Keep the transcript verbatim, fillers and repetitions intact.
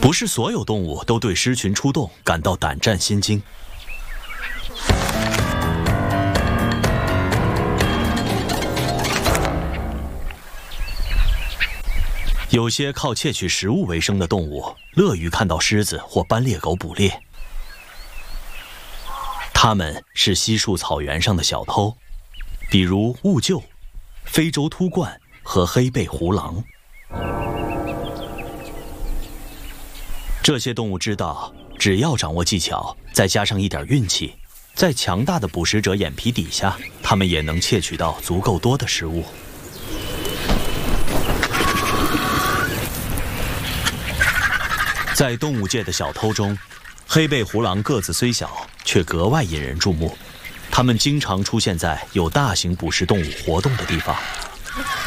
不是所有动物都对狮群出动感到胆战心惊。有些靠窃取食物为生的动物，乐于看到狮子或斑鬣狗捕猎。它们是稀树草原上的小偷，比如兀鹫、非洲秃鹳和黑背狐狼。这些动物知道，只要掌握技巧，再加上一点运气，在强大的捕食者眼皮底下，它们也能窃取到足够多的食物。在动物界的小偷中，黑背狐狼个子虽小，却格外引人注目。它们经常出现在有大型捕食动物活动的地方。